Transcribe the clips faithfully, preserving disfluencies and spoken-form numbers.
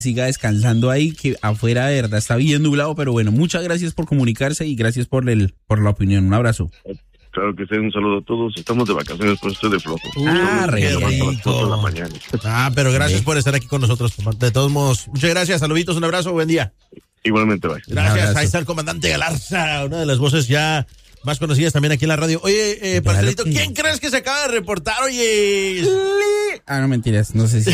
siga descansando ahí, que afuera de verdad está bien nublado, pero bueno, muchas gracias por comunicarse y gracias por el por la opinión. Un abrazo. Claro que sí, un saludo a todos. Estamos de vacaciones, por estoy de flojo. Ah, re rico. Ah, pero gracias sí. por estar aquí con nosotros. De todos modos, muchas gracias, saluditos, un abrazo, buen día. Igualmente, bye. Gracias, ahí está el comandante Galarza, una de las voces ya más conocidas también aquí en la radio. Oye, eh, Parcelito, ¿quién crees que se acaba de reportar? Oye, ah, no, mentiras, no sé si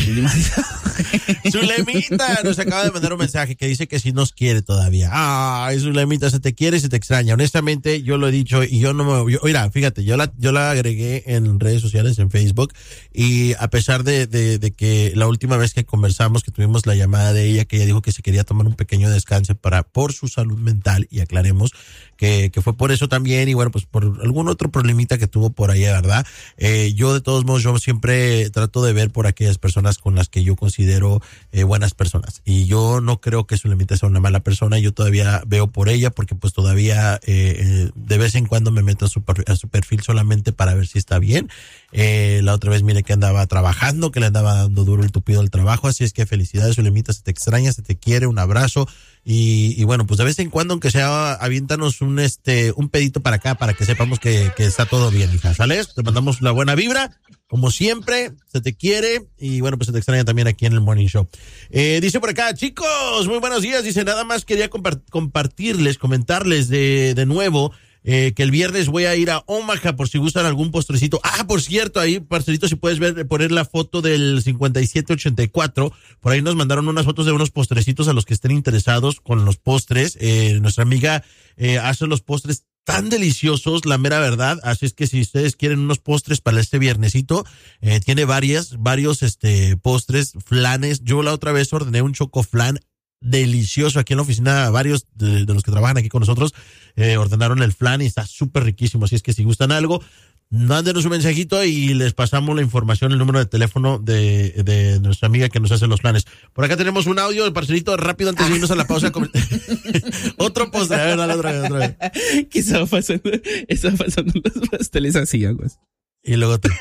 Zulemita nos acaba de mandar un mensaje que dice que sí nos quiere todavía. Ay, Zulemita, se te quiere y se te extraña. Honestamente, yo lo he dicho y yo no me... Yo, mira, fíjate, yo la, yo la agregué en redes sociales, en Facebook, y a pesar de, de, de que la última vez que conversamos, que tuvimos la llamada de ella, que ella dijo que se quería tomar un pequeño descanso para, por su salud mental, y aclaremos que, que fue por eso también, y bueno, pues por algún otro problemita que tuvo por ahí, ¿verdad? Eh, yo, de todos modos, yo siempre trato de ver por aquellas personas con las que yo considero eh, buenas personas, y yo no creo que Zulemita sea una mala persona. Yo todavía veo por ella, porque pues todavía eh, de vez en cuando me meto a su, a su perfil solamente para ver si está bien. Eh, la otra vez mire que andaba trabajando, que le andaba dando duro el tupido al trabajo, así es que felicidades, Zulemita, se te extraña, se te quiere, un abrazo. Y, y bueno, pues de vez en cuando, aunque sea, aviéntanos un este un pedito para acá para que sepamos que, que está todo bien, hija, ¿sales? Te mandamos la buena vibra, como siempre, se te quiere, y bueno, pues se te extraña también aquí en el Morning Show. Eh, dice por acá, chicos, muy buenos días, dice, nada más quería compart- compartirles, comentarles de, de nuevo, Eh, que el viernes voy a ir a Omaha por si gustan algún postrecito. Ah, por cierto, ahí, Parcelito, si puedes ver, poner la foto del cincuenta y siete ochenta y cuatro. Por ahí nos mandaron unas fotos de unos postrecitos a los que estén interesados con los postres. Eh, nuestra amiga eh, hace los postres tan deliciosos, la mera verdad. Así es que si ustedes quieren unos postres para este viernesito, eh, tiene varias, varios este postres, flanes. Yo la otra vez ordené un choco flan delicioso aquí en la oficina. Varios de, de los que trabajan aquí con nosotros eh, ordenaron el flan y está súper riquísimo, así es que si gustan algo, mándenos un mensajito y les pasamos la información, el número de teléfono de, de nuestra amiga que nos hace los planes. Por acá tenemos un audio del Parcelito rápido antes de irnos a la pausa. Otro postre, a ver, dale otra vez, otra vez. ¿Qué estaba pasando? Estaba pasando los pasteles así, aguas. Y luego te...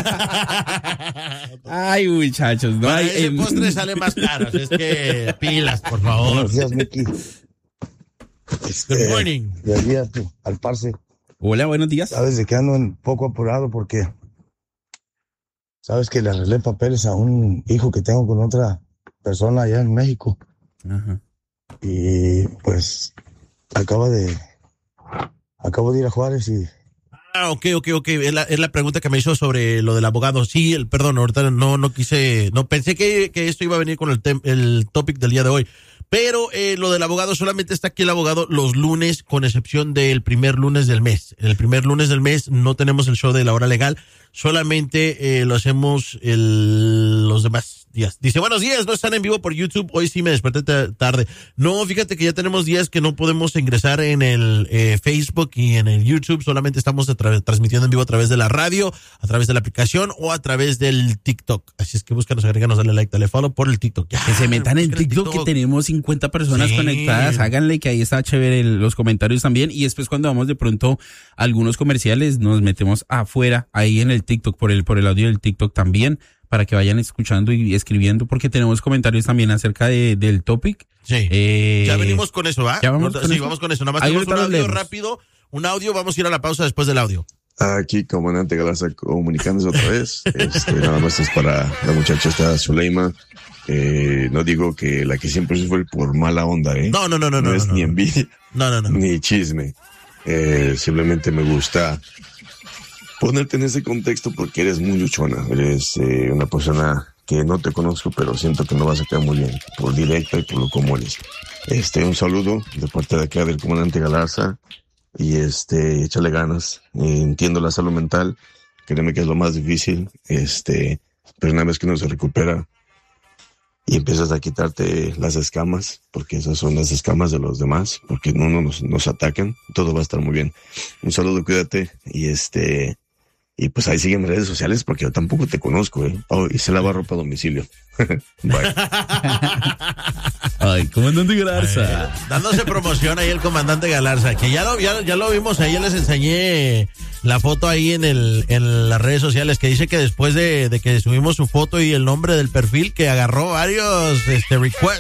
Ay, muchachos, no hay... Ese postre sale más caro, es que pilas, por favor. Buenos días, Miki. Este, Good morning. De allí a tu, al parce. Hola, buenos días. Sabes de que ando un poco apurado porque sabes que le arreglé papeles a un hijo que tengo con otra persona allá en México. Ajá. Y pues acaba de acabo de ir a Juárez y Ah, ok, ok, ok. Es la, es la pregunta que me hizo sobre lo del abogado. Sí, el, perdón, ahorita no, no quise, no pensé que, que esto iba a venir con el, tem, el topic del día de hoy. Pero eh, lo del abogado, solamente está aquí el abogado los lunes, con excepción del primer lunes del mes. El primer lunes del mes no tenemos el show de la hora legal, solamente eh, lo hacemos el, los demás días. Dice, buenos días, no están en vivo por YouTube, hoy sí me desperté t- tarde. No, fíjate que ya tenemos días que no podemos ingresar en el eh, Facebook y en el YouTube, solamente estamos tra- transmitiendo en vivo a través de la radio, a través de la aplicación o a través del TikTok. Así es que búscanos, agréganos, dale like, dale follow por el TikTok. Ya, que se metan en TikTok, TikTok, que tenemos cincuenta personas sí. conectadas, háganle, que ahí está chévere el, los comentarios también, y después cuando vamos de pronto a algunos comerciales nos metemos afuera, ahí en el TikTok, por el, por el audio del TikTok también, para que vayan escuchando y escribiendo, porque tenemos comentarios también acerca de, del topic. Sí. Eh, ya venimos con eso, ¿va? Ya vamos no, con sí, eso. vamos con eso. Nada más tenemos un audio rápido, un audio, vamos a ir a la pausa después del audio. Aquí, comandante Galarza, comunicándose otra vez. Este, nada más es para la muchacha esta Zuleima. Eh, no digo que la que siempre sufre por mala onda, ¿eh? No, no, no, no. No, no es no, ni no. envidia, no, no, no. ni chisme. Eh, simplemente me gusta ponerte en ese contexto porque eres muy luchona. Eres eh, una persona que no te conozco, pero siento que no vas a quedar muy bien, por directa y por lo como eres. Este, un saludo de parte de acá del comandante Galarza. Y este, échale ganas. Eh, entiendo la salud mental, créeme que es lo más difícil, este, pero una vez que uno se recupera y empiezas a quitarte las escamas, porque esas son las escamas de los demás, porque no nos, nos atacan, todo va a estar muy bien. Un saludo, cuídate, y este, y pues ahí siguen redes sociales, porque yo tampoco te conozco, eh. Oh, y se lava ropa a domicilio. Bye. Ay, comandante Galarza. Ay, dándose promoción ahí el comandante Galarza, que ya lo, ya, ya lo vimos ahí, ya les enseñé la foto ahí en el en las redes sociales, que dice que después de, de que subimos su foto y el nombre del perfil, que agarró varios este requests